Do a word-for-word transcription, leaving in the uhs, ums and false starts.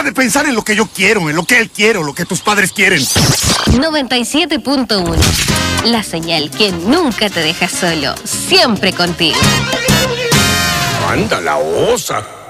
Deja de pensar en lo que yo quiero, en lo que él quiere, lo que tus padres quieren. noventa y siete punto uno. La señal que nunca te deja solo, siempre contigo. ¡Anda la osa!